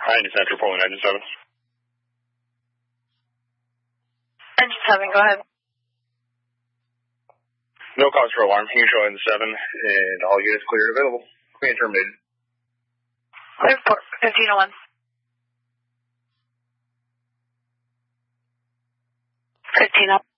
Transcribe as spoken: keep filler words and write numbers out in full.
ninety Central, Poland Engine seven. Engine seven, go ahead. No cause for alarm. You can show Engine seven, and all units clear and available. Clean and terminated. Clear for fifteen oh one. fifteen up.